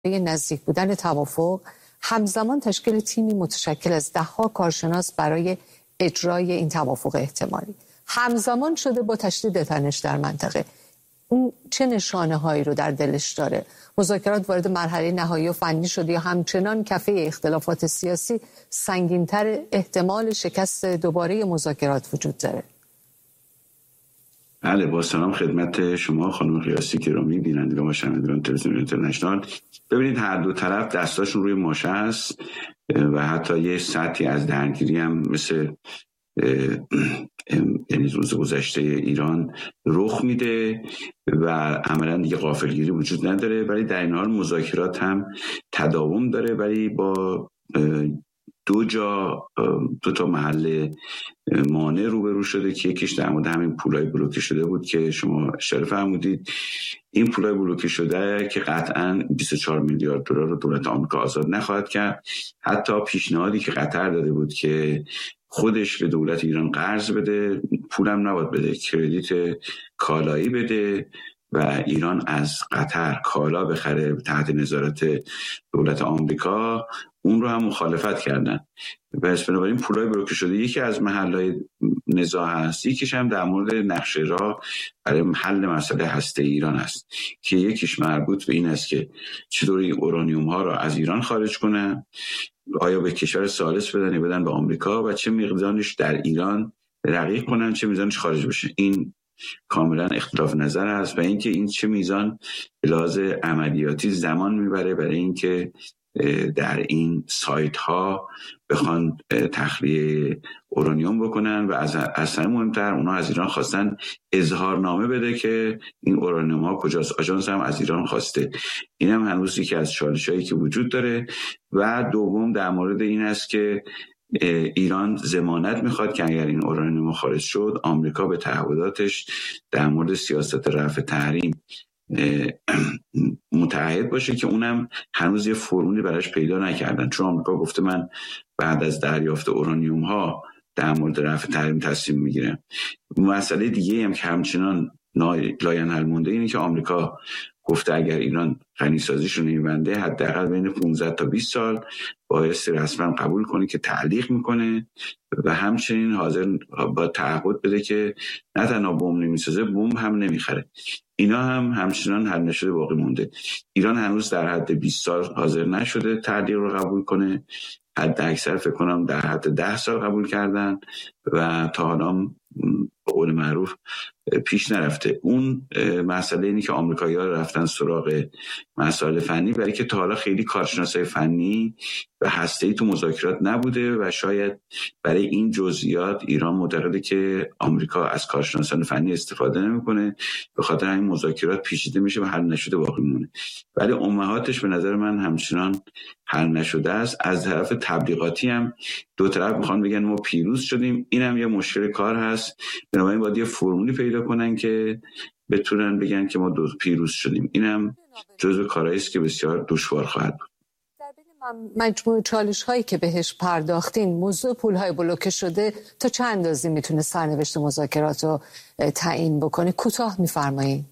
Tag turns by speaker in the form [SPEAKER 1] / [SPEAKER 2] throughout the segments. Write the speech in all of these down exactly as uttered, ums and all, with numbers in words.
[SPEAKER 1] نزدیک بودن توافق همزمان تشکیل تیمی متشکل از ده‌ها کارشناس برای اجرای این توافق احتمالی همزمان شده با تشدید تنش در منطقه. این چه نشانه هایی رو در دلش داره؟ مذاکرات وارد مرحله نهایی و فنی شده یا همچنان کفه اختلافات سیاسی سنگین‌تر احتمال شکست دوباره مذاکرات وجود داره؟
[SPEAKER 2] بله، با سلام خدمت شما خانم قیاسی گرامی، بینندگان و شنوندگان تلویزیون اینترنشنال. ببینید هر دو طرف دستاشون روی ماشه است و حتی یه سطحی از درگیری هم مثل یعنی روز گذشته ایران رخ میده و عملا دیگه غافلگیری وجود نداره، ولی در این حال مذاکرات هم تداوم داره، ولی با دو جا دو تا محل مانع روبرو شده که یکیش در مورد همین پولای بلوکه شده بود که شما اشاره فرمودید. این پولای بلوکه شده که قطعاً بیست و چهار میلیارد دلار رو دولت آمریکا آزاد نخواهد کرد. حتی پیشنهادی که قطر داده بود که خودش به دولت ایران قرض بده، پولم نباید بده، کردیت کالایی بده و ایران از قطر کالا بخره تحت نظارت دولت آمریکا، اون رو هم مخالفت کردن. پس بنابراین پولای بلوکه شده یکی از محلهای نزاع هست، یکیش هم در مورد نقشه راه برای حل مسئله هسته ایران است که یکیش مربوط به این است که چطوری اورانیوم ها رو از ایران خارج کنن، آیا به کشور ثالث بدن یا بدن به آمریکا و چه مقدارش در ایران رقیق کنن، چه میزانش خارج بشه. این کاملا اختلاف نظر است و اینکه این چه میزان به لحاظ عملیاتی زمان میبره برای اینکه در این سایت ها بخوان تخلیه اورانیوم بکنن و از اصلا مهمتر اونا از ایران خواستن اظهارنامه بده که این اورانیوم ها کجاست. آژانس هم از ایران خواسته. این هم هنوز یکی از چالشایی که وجود داره. و دوم در مورد این است که ایران ضمانت میخواد که اگر این اورانیوم خارج شد، آمریکا به تعهداتش در مورد سیاست رفع تحریم متعهد باشه که اونم هنوز یه فرمولی براش پیدا نکردن، چون آمریکا گفته من بعد از دریافت اورانیوم ها در مورد رفع تحریم تصمیم میگیرم. مسئله دیگه هم که همچنان لاینحل مونده اینه که آمریکا گفته اگر ایران غنیسازیش رو نمیبنده حداقل بین پانزده تا بیست سال بایستی رسما قبول کنه که تعلیق میکنه و همچنین حاضر با تعهد بده که نه تنها بمب نمیسازه، بمب هم نمیخره. اینا هم همچنان حل نشده باقی مونده. ایران هنوز در حد بیست سال حاضر نشده تعلیق رو قبول کنه، حد اکثر فکر کنم در حد ده سال قبول کردن و تا حالا به قول معروف پیش نرفته. اون مسئله اینی که آمریکایی‌ها رفتن سراغ مسائل فنی، برای که تا حالا خیلی کارشناسای فنی و هسته‌ای تو مذاکرات نبوده و شاید برای این جزئیات ایران معتقده که آمریکا از کارشناسان فنی استفاده نمی‌کنه، به خاطر همین مذاکرات پیچیده میشه و حل نشده باقی میمونه. ولی امهاتش به نظر من همچنان حل نشده است. از طرف تبلیغاتی هم دو طرف میخوان بگن ما پیروز شدیم، اینم یه مشکل کار هست. بنابراین باید یه فرمولی پیدا کنن که بتونن بگن که ما دو پیروز شدیم. اینم جزو کارهایی است که بسیار دشوار خواهد بود.
[SPEAKER 1] در بین مجموع چالش هایی که بهش پرداختین، موضوع پول های بلوکه شده تا چه اندازه میتونه سرنوشت مذاکرات رو تعیین بکنه؟ کوتاه میفرمایید.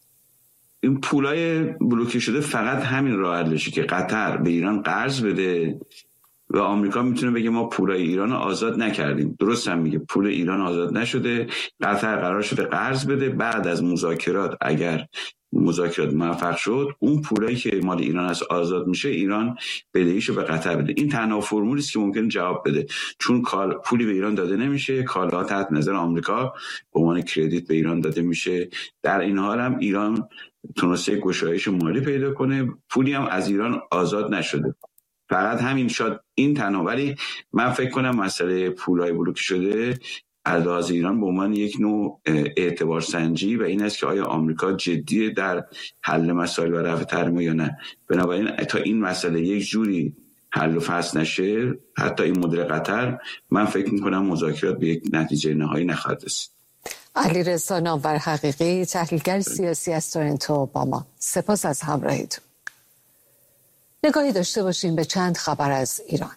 [SPEAKER 2] این پولای بلوکه شده فقط همین راه حلشه که قطر به ایران قرض بده و آمریکا میتونه بگه ما پولای ایران رو آزاد نکردیم. درست هم میگه پول ایران آزاد نشده، قطر قرار شده قرض بده، بعد از مذاکرات اگر مذاکرات موفق شد اون پولایی که مال ایران از آزاد میشه ایران بدهیشو به قطر بده. این تنها فرمولی است که ممکن جواب بده، چون کال پولی به ایران داده نمیشه، کالا تحت نظر آمریکا به عنوان کردیت به ایران داده میشه. در این حال هم ایران تونسته گشایش مالی پیدا کنه، پولی هم از ایران آزاد نشده. فقط همین شاید این تنها. ولی من فکر کنم مسئله پولای بلوکه شده از لحاظ ایران به عنوان یک نوع اعتبار سنجی و این است که آیا آمریکا جدیه در حل مسائل و رفع تحریم یا نه. بنابراین تا این مسئله یک جوری حل و فصل نشه، حتی این مدل قطر، من فکر میکنم مذاکرات به یک نتیجه نهایی نخواهد رسید.
[SPEAKER 1] علیرضا نامور حقیقی، تحلیلگر سیاسی از تورنتو با ما. سپاس از همراهیتون. نگاهی داشته باشیم به چند خبر از ایران.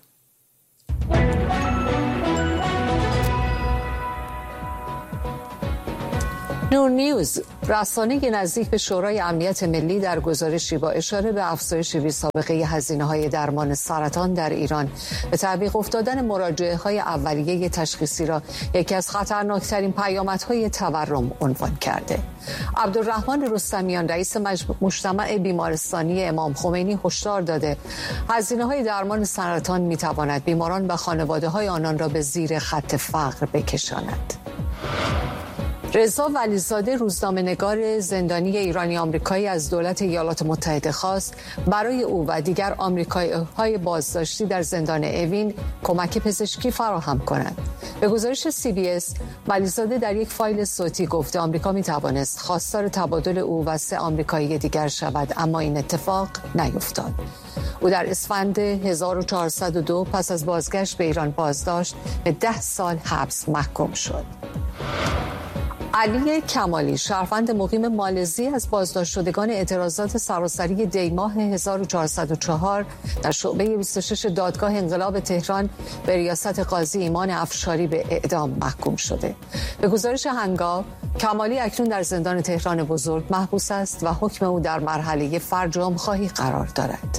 [SPEAKER 1] نور نیوز، رسانه نزدیک به شورای امنیت ملی، در گزارشی با اشاره به افزایش بی‌سابقه هزینه‌های درمان سرطان در ایران به تعویق افتادن مراجعه‌های اولیه تشخیصی را یکی از خطرناکترین پیامدهای تورم عنوان کرده. عبدالرحمن رستمیان، رئیس مجتمع بیمارستانی امام خمینی، هشدار داده هزینه‌های درمان سرطان می‌تواند بیماران و خانواده‌های آنان را به زیر خط فقر بکشاند. رضا ولیزاده، روزنامه‌نگار زندانی ایرانی آمریکایی، از دولت ایالات متحده خواست برای او و دیگر آمریکایی‌های بازداشتی در زندان اوین کمک پزشکی فراهم کنند. به گزارش سی بی اس، ولیزاده در یک فایل صوتی گفته آمریکا می‌توانست خواستار تبادل او و سه آمریکایی دیگر شود، اما این اتفاق نیفتاد. او در اسفند هزار و چهارصد و دو پس از بازگشت به ایران بازداشت به ده سال حبس محکوم شد. علی کمالی، شهروند مقیم مالزی، از بازداشت شدگان اعتراضات سراسری دیماه هزار و چهارصد و چهار در شعبه بیست و شش دادگاه انقلاب تهران به ریاست قاضی ایمان افشاری به اعدام محکوم شده. به گزارش هنگام، کمالی اکنون در زندان تهران بزرگ محبوس است و حکم او در مرحله فرج عمرخواهی قرار دارد.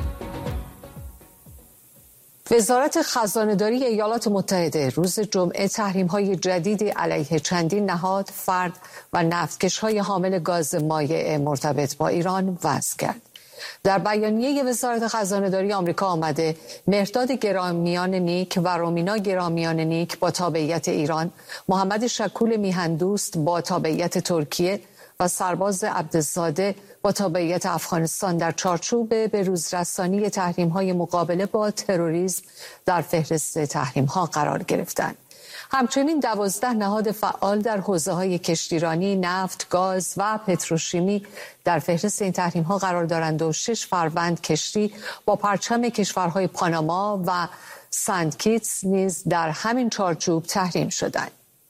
[SPEAKER 1] وزارت خزانه‌داری ایالات متحده روز جمعه تحریم‌های جدیدی علیه چندین نهاد، فرد و نفتکش‌های حامل گاز مایع مرتبط با ایران وضع کرد. در بیانیه وزارت خزانه‌داری آمریکا آمده مهرداد گرامیان نیک و رومینا گرامیان نیک با تابعیت ایران، محمد شکول میهندوست با تابعیت ترکیه و سرباز عبدالزاده با تابعیت افغانستان در چارچوب به روزرسانی تحریم‌های مقابله با تروریسم در فهرست تحریم‌ها قرار گرفتند. همچنین دوازده نهاد فعال در حوزه‌های کشتیرانی، نفت، گاز و پتروشیمی در فهرست این تحریم‌ها قرار دارند و شش فروند کشتی با پرچم کشورهای پاناما و سنت کیتس نیز در همین چارچوب تحریم شدند.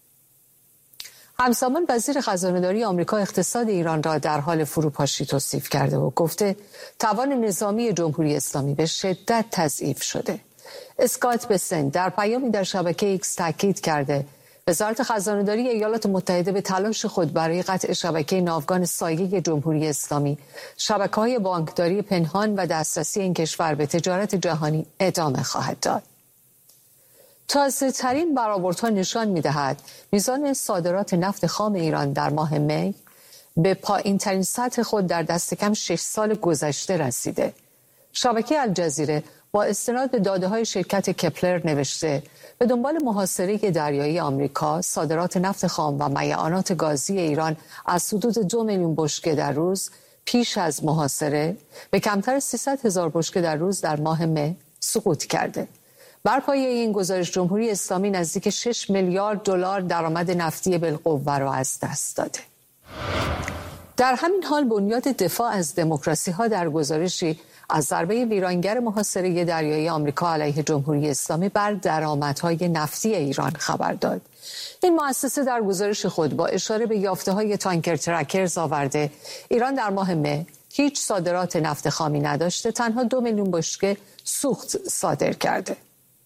[SPEAKER 1] همزمان وزیر خزانه‌داری آمریکا اقتصاد ایران را در حال فروپاشی توصیف کرده و گفته توان نظامی جمهوری اسلامی به شدت تضعیف شده. اسکات بسنت در پیامی در شبکه ایکس تاکید کرده وزارت خزانه‌داری ایالات متحده به تلاش خود برای قطع شبکه ناوگان سایه جمهوری اسلامی، شبکه‌های بانکداری پنهان و دسترسی این کشور به تجارت جهانی ادامه خواهد داد. تازه ترین برآوردها نشان می‌دهد میزان صادرات نفت خام ایران در ماه می به پایین ترین سطح خود در دست کم شش سال گذشته رسیده. شبکه الجزیره با استناد به داده‌های شرکت کپلر نوشته به دنبال محاصره دریایی آمریکا، صادرات نفت خام و میعانات گازی ایران از حدود دو میلیون بشکه در روز پیش از محاصره به کمتر سیصد هزار بشکه در روز در ماه می سقوط کرده. بر پایه این گزارش، جمهوری اسلامی نزدیک شش میلیارد دلار درآمد نفتی بالقوه را از دست داده. در همین حال بنیاد دفاع از دموکراسی ها در گزارشی از ضربه ویرانگر محاصره دریایی آمریکا علیه جمهوری اسلامی بر درآمدهای نفتی ایران خبر داد. این مؤسسه در گزارش خود با اشاره به یافته‌های تانکر ترکرز آورده ایران در ماه مه هیچ صادرات نفت خامی نداشته، تنها دو میلیون بشکه سوخت صادر کرده.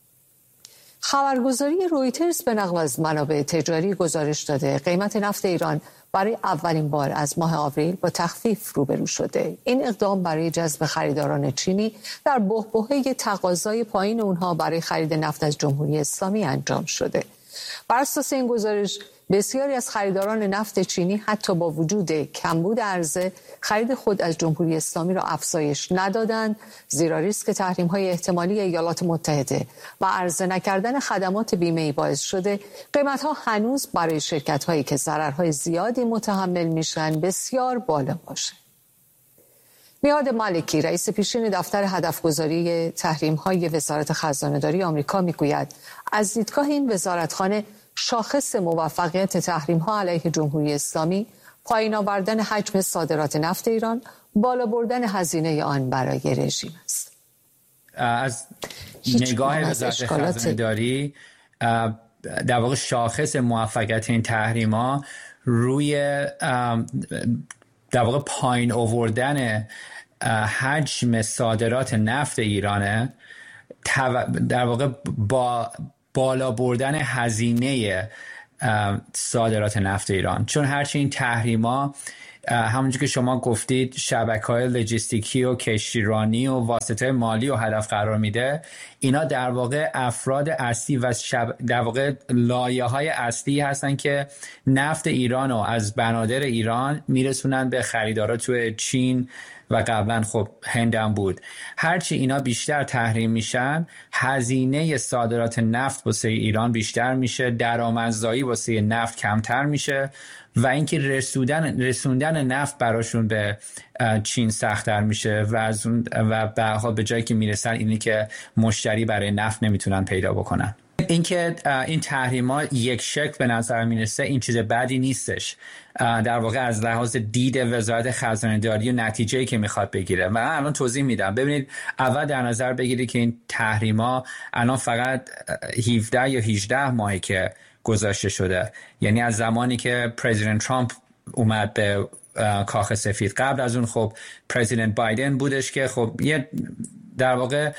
[SPEAKER 1] خبرگزاری رویترز به نقل از منابع تجاری گزارش داده قیمت نفت ایران برای اولین بار از ماه آوریل با تخفیف روبرو شده. این اقدام برای جذب خریداران چینی در بحبوحه تقاضای پایین اونها برای خرید نفت از جمهوری اسلامی انجام شده. بر اساس این گزارش بسیاری از خریداران نفت چینی حتی با وجود کمبود عرضه خرید خود از جمهوری اسلامی را افزایش ندادند، زیرا ریسک تحریم‌های احتمالی ایالات متحده و عرضه نکردن خدمات بیمه‌ای باعث شده قیمت‌ها هنوز برای شرکت‌هایی که ضررهای زیادی متحمل میشن بسیار بالا باشه. میاد مالکی، رئیس پیشین دفتر هدفگذاری تحریم‌های وزارت خزانه‌داری آمریکا میگوید از دیدگاه این وزارتخانه شاخص موفقیت تحریم‌ها علیه جمهوری اسلامی پایین آوردن حجم صادرات نفت ایران، بالا بردن هزینه آن برای رژیم است.
[SPEAKER 3] از نگاه وزارت خزانه‌داری در واقع شاخص موفقیت این تحریم‌ها روی در واقع پایین آوردن حجم صادرات نفت ایرانه، در واقع با بالا بردن هزینه صادرات نفت ایران، چون هرچی این تحریما همونجور که شما گفتید شبکه‌های لوجستیکی و کشتیرانی و واسطه مالی و هدف قرار میده، اینا در واقع افراد اصلی و شب... در واقع لایه‌های اصلی هستن که نفت ایران رو از بنادر ایران میرسونن به خریدارا توی چین و قبلا خب هند هم بود. هرچی اینا بیشتر تحریم میشن، هزینه صادرات نفت واسه ایران بیشتر میشه، درآمدزایی واسه نفت کمتر میشه و اینکه رسوندن رسوندن نفت براشون به چین سخت‌تر میشه و از اون و به حال به جایی که میرسن اینی که مشتری برای نفت نمیتونن پیدا بکنن. اینکه این تحریما یک شکل به نظر میرسه این چیز بدی نیستش، در واقع از لحاظ دید وزارت خزانه‌داری و نتیجه‌ای که میخواد بگیره. و الان توضیح میدم. ببینید، اول در نظر بگیرید که این تحریما الان فقط هفده یا هجده ماهی که گذاشته شده، یعنی از زمانی که پرزیدنت ترامپ اومد به کاخ سفید. قبل از اون خب پرزیدنت بایدن بودش که خب یه در واقع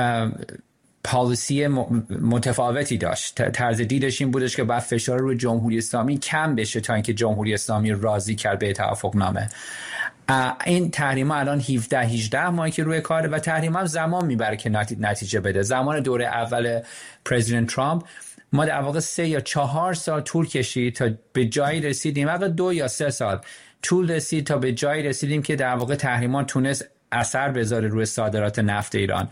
[SPEAKER 3] پالیسی متفاوتی داشت. طرز دیدش این بودش که بعد فشار روی جمهوری اسلامی کم بشه تا اینکه جمهوری اسلامی راضی کرد به توافق نامه. این تحریما الان هفده هجده ماهی که روی کاره و تحریم هم زمان میبره که نتیجه بده. زمان دوره اول پرزیدنت ترامپ ما در واقع سه یا چهار سال طول کشید تا به جایی رسیدیم، واقعا دو یا سه سال طول رسید تا به جایی رسیدیم که در واقع تحریما تونست اثر بذاره روی صادرات نفت ایران.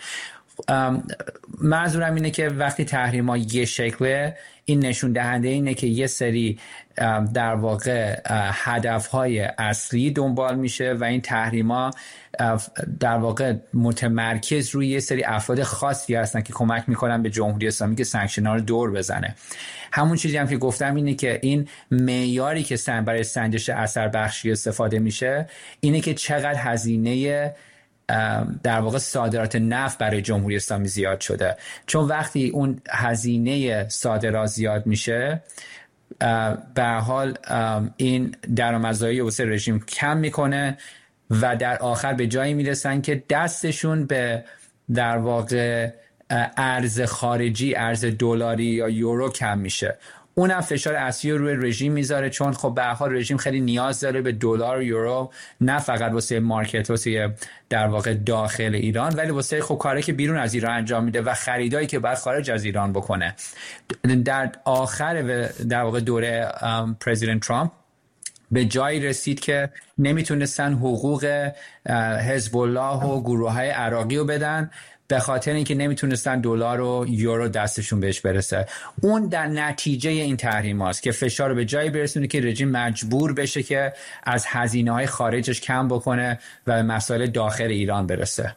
[SPEAKER 3] منظورم اینه که وقتی تحریما یه شکله، این نشون دهنده اینه که یه سری در واقع هدفهای اصلی دنبال میشه و این تحریما در واقع متمرکز روی یه سری افراد خاصی هستن که کمک میکنن به جمهوری اسلامی که سانکشن‌ها رو دور بزنه. همون چیزی هم که گفتم اینه که این معیاری که سن برای سنجش اثر بخشی استفاده میشه اینه که چقدر هزینه در واقع صادرات نفت برای جمهوری اسلامی زیاد شده. چون وقتی اون هزینه صادرات زیاد میشه، به حال این درآمدزایی واسه رژیم کم میکنه و در آخر به جایی میرسن که دستشون به در واقع ارز خارجی، ارز دلاری یا یورو کم میشه. اونم فشار اصلی رو روی رژیم میذاره، چون خب به هر حال رژیم خیلی نیاز داره به دلار و یورو، نه فقط واسه مارکت واسه در واقع داخل ایران، ولی واسه خب کاری که بیرون از ایران انجام میده و خریدایی که بعد خارج از ایران بکنه. در آخر در واقع دوره پرزیدنت ترامپ به جایی رسید که نمیتونستن حقوق حزب الله و گروه‌های عراقی رو بدن به خاطر اینکه نمیتونستن دلار و یورو دستشون بهش برسه. اون در نتیجه این تحریم هاست که فشار رو به جایی برسونه که رژیم مجبور بشه که از هزینه‌های خارجش کم بکنه و به مسائل داخل ایران برسه.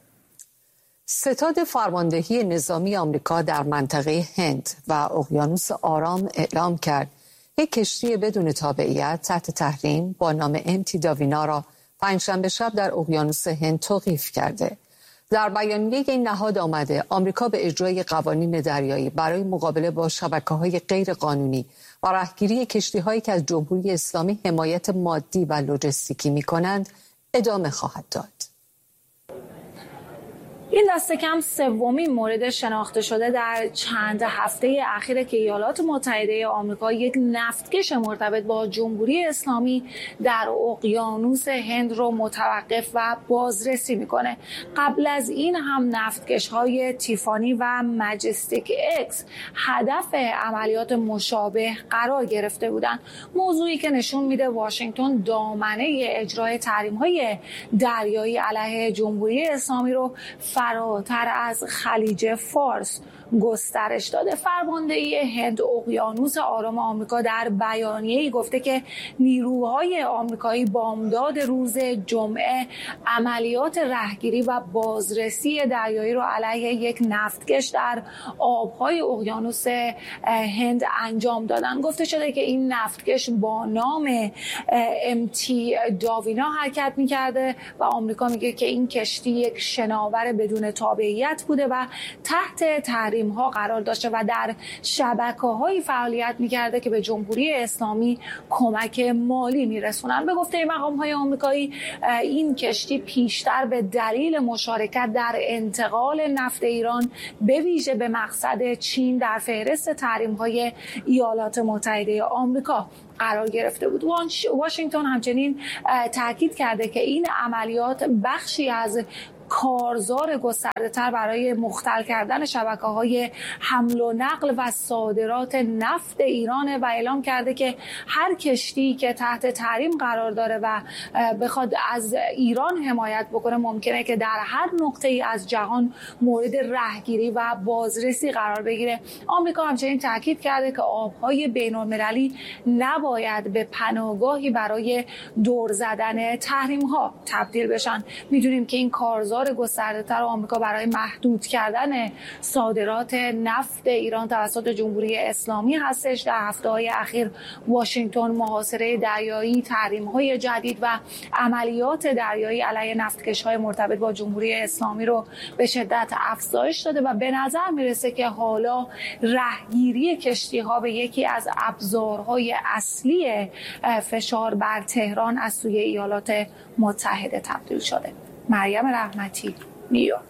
[SPEAKER 1] ستاد فرماندهی نظامی آمریکا در منطقه هند و اقیانوس آرام اعلام کرد یک کشتی بدون تابعیت تحت تحریم با نام ام تی داوینا را پنجشنبه شب در اقیانوس هند توقیف کرده. در بیانیه این نهاد آمده آمریکا به اجرای قوانین دریایی برای مقابله با شبکه‌های غیر قانونی و راهگیری کشتی‌هایی که از جمهوری اسلامی حمایت مادی و لوجستیکی می‌کنند ادامه خواهد داد.
[SPEAKER 4] این دست کم سومین مورد شناخته شده در چند هفته اخیر که ایالات متحده آمریکا یک نفتکش مرتبط با جمهوری اسلامی در اقیانوس هند رو متوقف و بازرسی میکنه. قبل از این هم نفتکش های تیفانی و مجستیک اکس هدف عملیات مشابه قرار گرفته بودند، موضوعی که نشون میده واشنگتن دامنه اجرای تحریم های دریایی علیه جمهوری اسلامی رو فراتر از خلیج فارس گسترش داده. فرماندهی هند اقیانوس آرام آمریکا در بیانیه‌ای گفته که نیروهای آمریکایی بامداد روز جمعه عملیات رهگیری و بازرسی دریایی را علیه یک نفتکش در آبهای اقیانوس هند انجام دادن. گفته شده که این نفتکش با نام ام تی داوینا حرکت می‌کرده و آمریکا میگه که این کشتی یک شناور بدون تابعیت بوده و تحت تحریم ها قرار داشته و در شبکه‌های فعالیت می‌کرده که به جمهوری اسلامی کمک مالی می‌رسونن. به گفته مقام‌های آمریکایی این کشتی پیشتر به دلیل مشارکت در انتقال نفت ایران به ویژه به مقصد چین در فهرست تحریم‌های ایالات متحده آمریکا قرار گرفته بود. واشنگتن همچنین تاکید کرده که این عملیات بخشی از کارزار گسترده‌تر برای مختل کردن شبکه‌های حمل و نقل و صادرات نفت ایران و اعلام کرده که هر کشتی که تحت تحریم قرار داره و بخواد از ایران حمایت بکنه ممکنه که در هر نقطه‌ای از جهان مورد رهگیری و بازرسی قرار بگیره. آمریکا همچنین تاکید کرده که آب‌های بین‌المللی نباید به پناهگاهی برای دور زدن تحریم‌ها تبدیل بشن. می‌دونیم که این کارزار گسترده‌تر آمریکا برای محدود کردن صادرات نفت ایران توسط جمهوری اسلامی هستش. در هفته‌های اخیر واشنگتن محاصره دریایی، تحریم‌های جدید و عملیات دریایی علیه نفتکش‌های مرتبط با جمهوری اسلامی رو به شدت افزایش داده و به نظر میرسه که حالا رهگیری کشتی‌ها به یکی از ابزارهای اصلی فشار بر تهران از سوی ایالات متحده تبدیل شده. مریم رحمتی، نیویورک.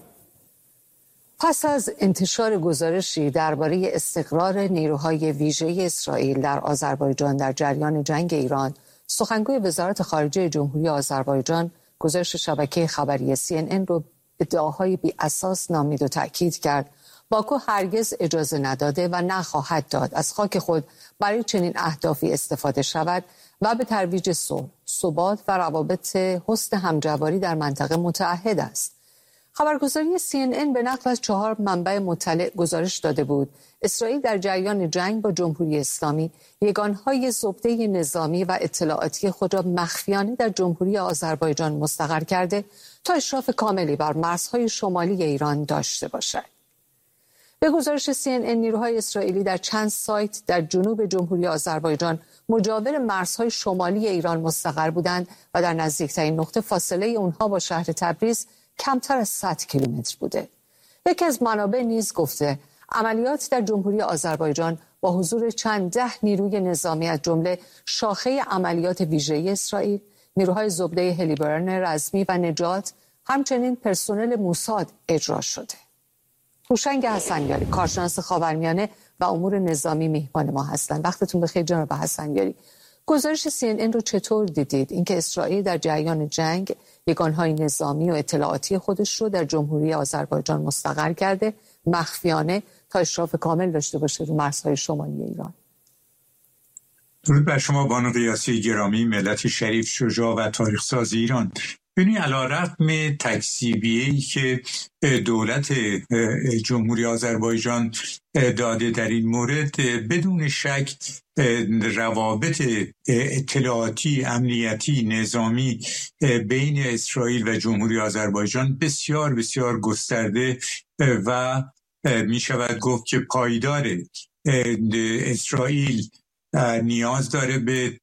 [SPEAKER 1] پس از انتشار گزارشی درباره استقرار نیروهای ویژه اسرائیل در آذربایجان در جریان جنگ ایران، سخنگوی وزارت خارجه جمهوری آذربایجان گزارش شبکه خبری سی ان ان رو ادعاهای بی اساس نامید و تأکید کرد باکو هرگز اجازه نداده و نخواهد داد از خاک خود برای چنین اهدافی استفاده شود و به ترویج صلح، ثبات و روابط حسن همجواری در منطقه متعهد است. خبرگزاری سی ان ان به نقل از چهار منبع مطلع گزارش داده بود اسرائیل در جریان جنگ با جمهوری اسلامی یگانهای زبده نظامی و اطلاعاتی خود را مخفیانه در جمهوری آذربایجان مستقر کرده تا اشراف کاملی بر مرزهای شمالی ایران داشته باشد. به گزارش سی ان ان نیروهای اسرائیلی در چند سایت در جنوب جمهوری آذربایجان مجاور مرزهای شمالی ایران مستقر بودند و در نزدیکترین نقطه فاصله اونها با شهر تبریز کمتر از صد کیلومتر بوده. یکی از منابع نیز گفته عملیات در جمهوری آذربایجان با حضور چند ده نیروی نظامی از جمله شاخه عملیات ویژه اسرائیل، نیروهای زبده هلیبران رزمی و نجات، همچنین پرسنل موساد اجرا شده. هوشنگ حسنیاری، کارشناس خاورمیانه و امور نظامی میهمان ما هستند. وقتتون بخیر جناب حسنیاری. گزارش سی ان ان رو چطور دیدید؟ اینکه اسرائیل در جریان جنگ یگانهای نظامی و اطلاعاتی خودش رو در جمهوری آذربایجان مستقر کرده، مخفیانه تا اشراف کامل داشته باشه رو مرزهای شمالی ایران.
[SPEAKER 5] درود بر شما بانو قیاسی گرامی، ملت شریف، شجاع و تاریخ ساز ایران. ببینید علیرغم تکذیبیه‌ای که دولت جمهوری آذربایجان داده در این مورد، بدون شک روابط اطلاعاتی، امنیتی، نظامی بین اسرائیل و جمهوری آذربایجان بسیار بسیار گسترده و می شود گفت که پایداره. اسرائیل نیاز داره به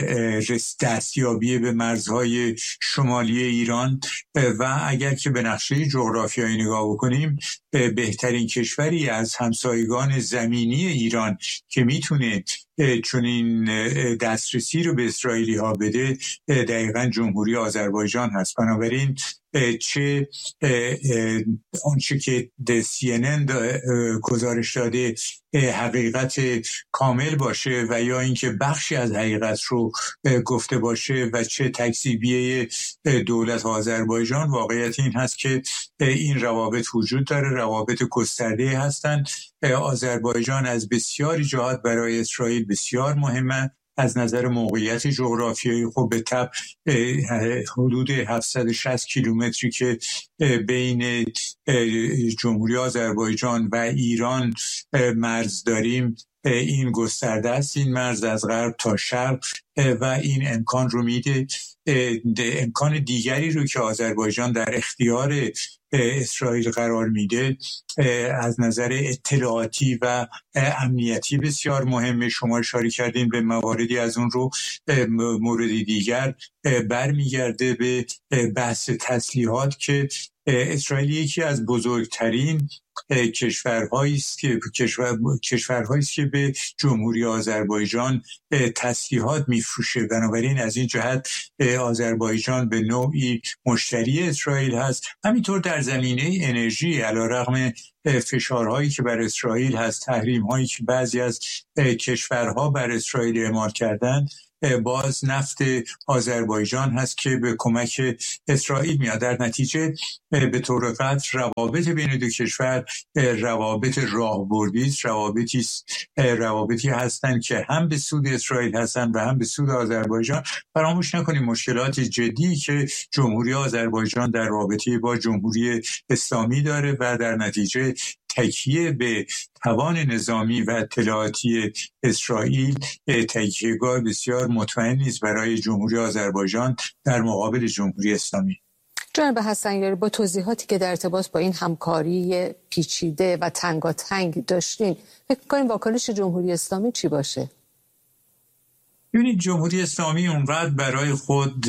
[SPEAKER 5] دستیابی به مرزهای شمالی ایران و اگر که به نقشه جغرافیایی نگاه بکنیم، بهترین کشوری از همسایگان زمینی ایران که میتونه چنین دسترسی رو به اسرائیلی ها بده دقیقاً جمهوری آذربایجان هست. بنابراین چه آنچه که سی ان ان گزارش داده حقیقت کامل باشه و یا اینکه بخشی از حقیقت رو گفته باشه و چه تکذیبیه دولت آذربایجان، واقعیت این هست که این روابط وجود داره، روابط گسترده هستند. آذربایجان از بسیاری جهات برای اسرائیل بسیار مهمه. از نظر موقعیت جغرافیایی خب به طب حدود هفتصد و شصت کیلومتری که بین جمهوری آذربایجان و ایران مرز داریم، این گسترده است. این مرز از غرب تا شرق و این امکان رو میده امکان دیگری رو که آذربایجان در اختیار اسرائیل قرار میده از نظر اطلاعاتی و امنیتی بسیار مهمه. شما اشاره کردین به مواردی از اون رو. مورد دیگر برمیگرده به بحث تسلیحات که اسرائیل یکی از بزرگترین کشورهایی است که کشور کشورهایی است که به جمهوری آذربایجان تسلیحات میفروشه. بنابراین از این جهت آذربایجان به نوعی مشتری اسرائیل هست. همینطور در زمینه انرژی علیرغم فشارهایی که بر اسرائیل هست، تحریم‌هایی که بعضی از کشورها بر اسرائیل اعمال کردند، باز نفت آذربایجان هست که به کمک اسرائیل میاد. در نتیجه به طور قطع روابط بین دو کشور روابط راهبردی است، روابطی روابطی هستند که هم به سود اسرائیل هستند و هم به سود آذربایجان. فراموش نکنیم مشکلات جدی که جمهوری آذربایجان در رابطه با جمهوری اسلامی داره و در نتیجه تکیه به توان نظامی و اطلاعاتی اسرائیل تکیهگاه بسیار مطمئن نیست برای جمهوری آذربایجان در مقابل جمهوری اسلامی.
[SPEAKER 1] جناب حسنیاری، با توضیحاتی که در ارتباط با این همکاری پیچیده و تنگاتنگ داشتین، فکر کنید واکنش جمهوری اسلامی چی باشه؟
[SPEAKER 5] ببینید جمهوری اسلامی اونقدر برای خود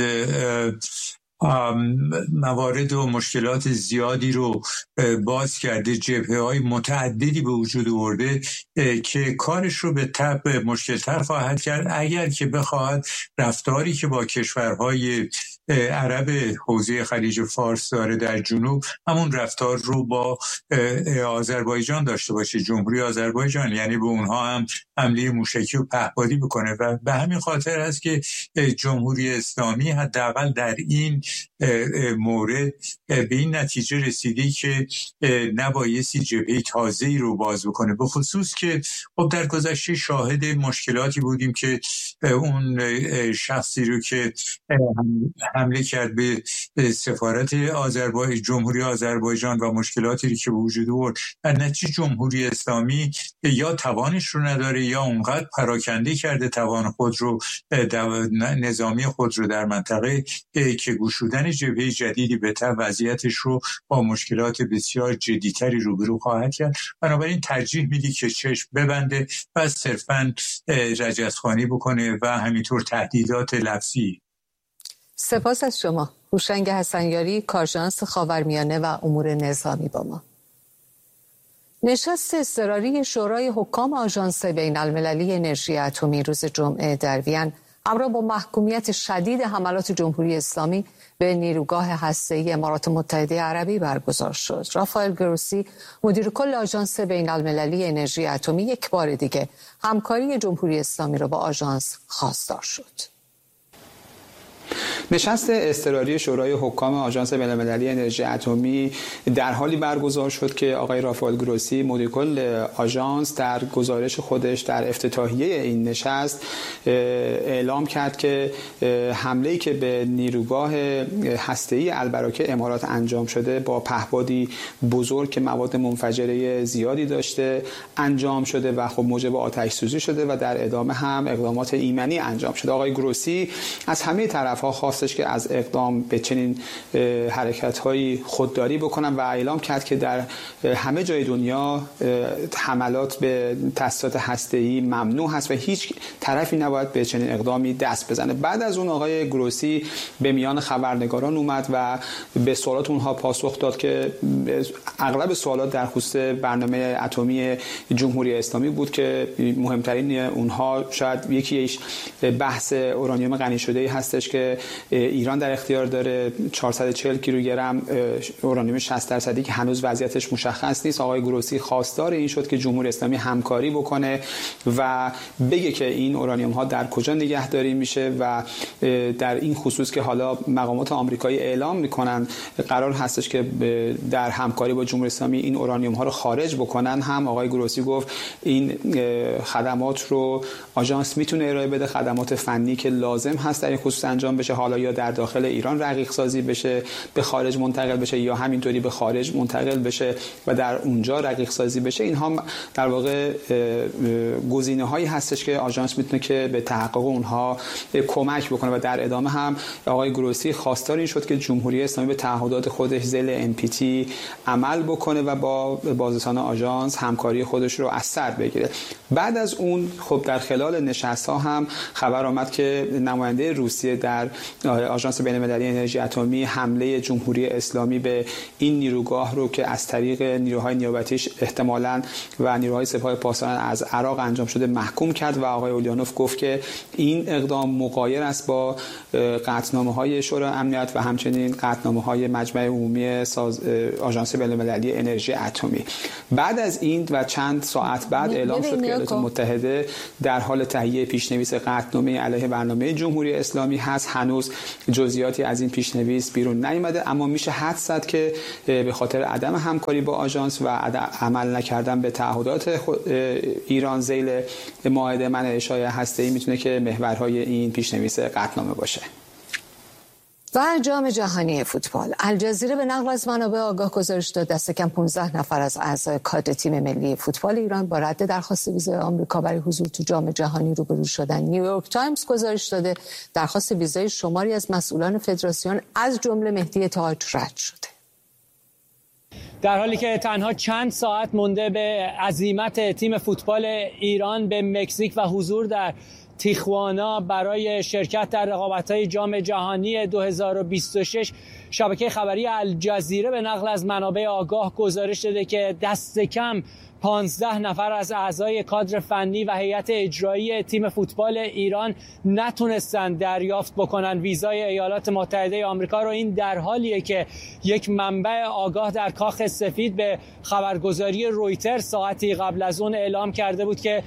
[SPEAKER 5] موارد و مشکلات زیادی رو باز کرده، جبهه‌های متعددی به وجود آورده که کارش رو به تبع مشکل‌تر خواهد کرد اگر که بخواهد رفتاری که با کشورهای عرب حوزه خلیج فارس داره در جنوب همون رفتار رو با آذربایجان داشته باشه. جمهوری آذربایجان یعنی به اونها هم حمله موشکی و پهپادی بکنه و به همین خاطر است که جمهوری اسلامی حداقل در این مورد به این نتیجه رسیدی که نبایستی جبهه تازه‌ای رو باز بکنه، به خصوص که خب در گذشته شاهد مشکلاتی بودیم که اون شخصی رو که حمله کرد به سفارت آذربایجان جمهوری آذربایجان و مشکلاتی که به وجود آورد، در نتیجه جمهوری اسلامی یا توانش رو نداره یا اونقدر پراکنده کرده توان خود رو نظامی خود رو در منطقه که گشودن جبهه جدیدی به تبع وضعیتش رو با مشکلات بسیار جدیتری روبرو خواهد کرد. بنابراین ترجیح میدی که چشم ببنده و صرفاً رجزخوانی بکنه و همینطور تهدیدات لفظی.
[SPEAKER 1] سپاس از شما. هوشنگ حسنیاری، کارشناس خاورمیانه و امور نظامی با ما. نشست اضطراری شورای حکام آژانس بین المللی انرژی اتمی روز جمعه در وین همراه با محکومیت شدید حملات جمهوری اسلامی به نیروگاه هسته‌ای امارات متحده عربی برگزار شد. رافائل گروسی، مدیر کل آژانس بین المللی انرژی اتمی، یک بار دیگه همکاری جمهوری اسلامی را با آژانس خواستار شد.
[SPEAKER 6] نشست اضطراری شورای حکام آژانس بین‌المللی انرژی اتمی در حالی برگزار شد که آقای رافائل گروسی مدیر کل آژانس در گزارش خودش در افتتاحیه این نشست اعلام کرد که حمله‌ای که به نیروگاه هسته‌ای البراکه امارات انجام شده با پهپادی بزرگ که مواد منفجره زیادی داشته انجام شده و خب موجب آتش سوزی شده و در ادامه هم اقدامات ایمنی انجام شده. آقای گروسی از همه طرف‌ها خواستش که از اقدام به چنین حرکت‌هایی خودداری بکنن و اعلام کرد که در همه جای دنیا حملات به تأسیسات هسته‌ای ممنوع هست و هیچ طرفی نباید به چنین اقدامی دست بزنه. بعد از اون آقای گروسی به میان خبرنگاران اومد و به سوالات اونها پاسخ داد که اغلب سوالات در خصوص برنامه اتمی جمهوری اسلامی بود که مهمترین اونها شاید یکیش بحث اورانیوم غنی شده هستش که ایران در اختیار داره، چهارصد و چهل کیلوگرم اورانیوم شصت درصدی که هنوز وضعیتش مشخص نیست. آقای گروسی خواستار این شد که جمهوری اسلامی همکاری بکنه و بگه که این اورانیوم ها در کجا نگهداری میشه و در این خصوص که حالا مقامات آمریکایی اعلام میکنن قرار هستش که در همکاری با جمهوری اسلامی این اورانیوم ها رو خارج بکنن، هم آقای گروسی گفت این خدمات رو آژانس میتونه ارائه بده، خدمات فنی که لازم هست در این خصوص انجام بشه. حالا حالا یا در داخل ایران رقیق سازی بشه، به خارج منتقل بشه یا همینطوری به خارج منتقل بشه و در اونجا رقیق سازی بشه، اینها در واقع گزینه‌هایی هستش که آژانس میتونه که به تحقق اونها کمک بکنه. و در ادامه هم آقای گروسی خواستار این شد که جمهوری اسلامی به تعهدات خودش ذیل ان پی تی عمل بکنه و با بازرسان آژانس همکاری خودش رو از سر بگیره. بعد از اون خب در خلال نشست‌ها هم خبر آمد که نماینده روسیه در آژانس بین‌المللی انرژی اتمی حمله جمهوری اسلامی به این نیروگاه رو که از طریق نیروهای نیابتیش احتمالاً و نیروهای سپاه پاسداران از عراق انجام شده محکوم کرد و آقای اولیانوف گفت که این اقدام مغایر است با قطعنامه‌های شورای امنیت و همچنین قطعنامه‌های مجمع عمومی ساز... آژانس بین‌المللی انرژی اتمی. بعد از این و چند ساعت بعد اعلام شد که ایالات متحده در حال تهیه پیشنویس قطعنامه علیه برنامه جمهوری اسلامی هست. هنوز جزئیاتی از این پیشنویس بیرون نیامده، اما میشه حدس زد که به خاطر عدم همکاری با آژانس و عمل نکردن به تعهدات ایران ذیل معاهده منع اشعاع هسته‌ای میتونه که محورهای این پیشنویس قطعنامه باشه.
[SPEAKER 1] و جام جهانی فوتبال، الجزیره به نقل از منابع آگاه گزارش داد دست کم پانزده نفر از اعضای کادر تیم ملی فوتبال ایران با رد درخواست ویزای آمریکا برای حضور تو جام جهانی روبرو شدن. نیویورک تایمز گزارش داده درخواست ویزای شماری از مسئولان فدراسیون از جمله مهدی تاج رد شده.
[SPEAKER 7] در حالی که تنها چند ساعت مونده به عزیمت تیم فوتبال ایران به مکزیک و حضور در تیخوانا برای شرکت در رقابت‌های جام جهانی دو هزار و بیست و شش، شبکه خبری الجزیره به نقل از منابع آگاه گزارش داده که دست کم پانزده نفر از اعضای کادر فنی و هیئت اجرایی تیم فوتبال ایران نتونستند دریافت بکنن ویزای ایالات متحده آمریکا رو. این در حالیه که یک منبع آگاه در کاخ سفید به خبرگزاری رویتر ساعتی قبل از اون اعلام کرده بود که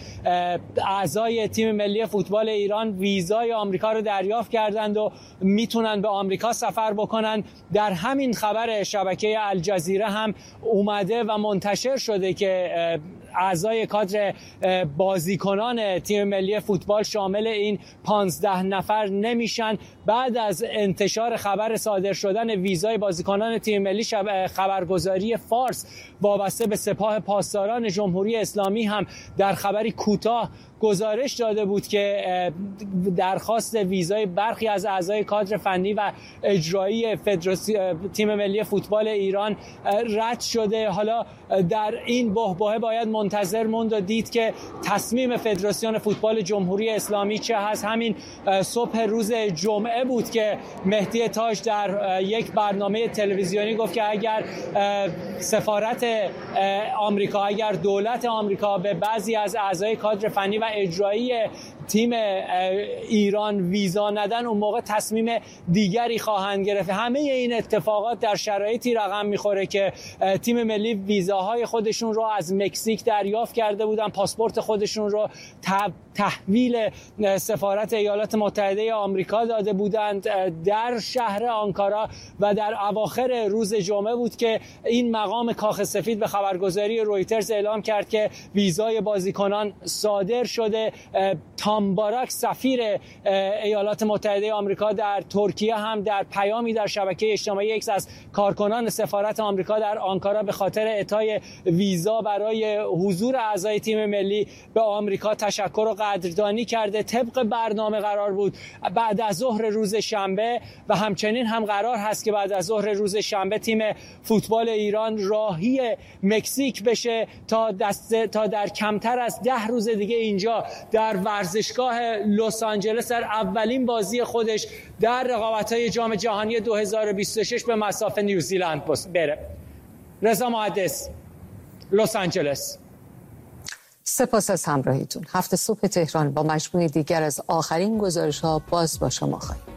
[SPEAKER 7] اعضای تیم ملی فوتبال ایران ویزای آمریکا رو دریافت کردند و میتونن به آمریکا سفر بکنن. در همین خبر شبکه الجزیره هم اومده و منتشر شده که اعضای کادر بازیکنان تیم ملی فوتبال شامل این پانزده نفر نمیشن. بعد از انتشار خبر صادر شدن ویزای بازیکنان تیم ملی، خبرگزاری فارس وابسته به سپاه پاسداران جمهوری اسلامی هم در خبری کوتاه گزارش داده بود که درخواست ویزای برخی از اعضای کادر فنی و اجرایی فدراسیون تیم ملی فوتبال ایران رد شده. حالا در این بحبوحه باید منتظر موند و دید که تصمیم فدراسیون فوتبال جمهوری اسلامی چه هست. همین صبح روز جمعه بود که مهدی تاج در یک برنامه تلویزیونی گفت که اگر سفارت آمریکا، اگر دولت آمریکا به بعضی از اعضای کادر فنی و اجرایی تیم ایران ویزا ندن، اون موقع تصمیم دیگری خواهند گرفت. همه این اتفاقات در شرایطی رقم میخوره که تیم ملی ویزاهای خودشون رو از مکزیک دریافت کرده بودن، پاسپورت خودشون رو تحویل سفارت ایالات متحده آمریکا داده بودند در شهر آنکارا و در اواخر روز جمعه بود که این مقام کاخ سفید به خبرگزاری رویترز اعلام کرد که ویزای بازیکنان صادر شده. تام باراک سفیر ایالات متحده آمریکا در ترکیه هم در پیامی در شبکه اجتماعی ایکس از کارکنان سفارت آمریکا در آنکارا به خاطر اعطای ویزا برای حضور اعضای تیم ملی به آمریکا تشکر و قدردانی کرده. طبق برنامه قرار بود بعد از ظهر روز شنبه و همچنین هم قرار هست که بعد از ظهر روز شنبه تیم فوتبال ایران راهی مکزیک بشه تا دست تا در کمتر از ده روز دیگه اینجا در ورزشگاه لس آنجلس در اولین بازی خودش در رقابت‌های جام جهانی دو هزار و بیست و شش به مصاف نیوزیلند بره. رضا محدث، لس آنجلس.
[SPEAKER 1] سپاس از همراهیتون. هفته صبح تهران با مجموعه دیگر از آخرین گزارش‌ها باز با شما خواهیم.